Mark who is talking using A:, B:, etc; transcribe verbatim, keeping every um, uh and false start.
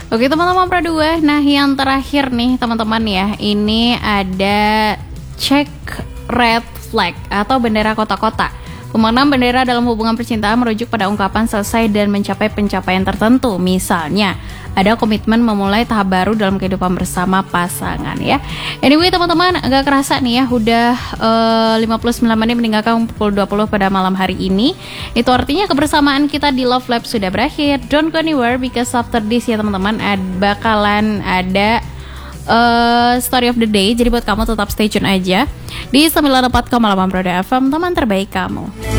A: Oke teman-teman Pro dua, nah yang terakhir nih teman-teman ya, ini ada check red flag atau bendera kota-kota. Pemenang bendera dalam hubungan percintaan merujuk pada ungkapan selesai dan mencapai pencapaian tertentu. Misalnya, ada komitmen memulai tahap baru dalam kehidupan bersama pasangan ya. Anyway teman-teman, agak kerasa nih ya, udah uh, lima puluh sembilan menit meninggalkan pukul dua puluh pada malam hari ini. Itu artinya kebersamaan kita di Love Lab sudah berakhir. Don't go anywhere because after this ya teman-teman, ad- bakalan ada uh, story of the day. Jadi buat kamu tetap stay tune aja di sembilan puluh empat koma delapan Pro F M, teman terbaik kamu.